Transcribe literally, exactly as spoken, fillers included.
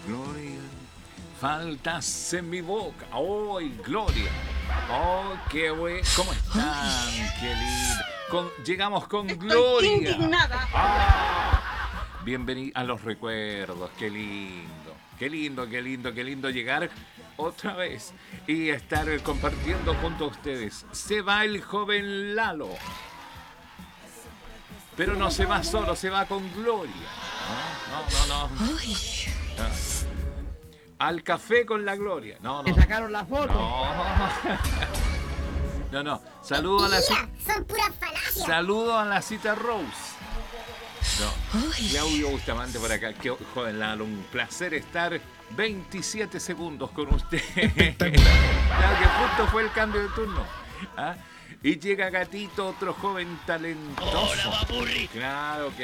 Gloria, faltas en mi boca. ¡Ay, Gloria! ¡Oh, qué bueno! ¿Cómo están? ¡Qué lindo! Con, llegamos con Estoy Gloria. indignada. ¡Ah! Bienvenido a los recuerdos. ¡Qué lindo! ¡Qué lindo, qué lindo, qué lindo llegar otra vez y estar compartiendo junto a ustedes! Se va el joven Lalo. Pero no se va solo, se va con Gloria. No, no, no, no. Ah. Al café con la Gloria. No, no. Me sacaron la foto. No. No, no. Saludo a la cita. Son puras falacias. Saludo a la cita Rose. No. Claudio Bustamante por acá. Qué joven Lalo, un placer estar veintisiete segundos con usted. Claro que justo fue el cambio de turno. ¿Ah? Y llega Gatito, otro joven talentoso. Hola, papurri. Claro que